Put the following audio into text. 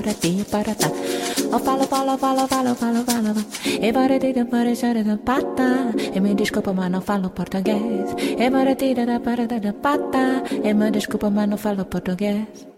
para ti, para tá. Oh, falo, e para ti, para ser da pata. E me desculpa, mas não falo português. E para ti, para da pata. E me desculpa, mas não falo português.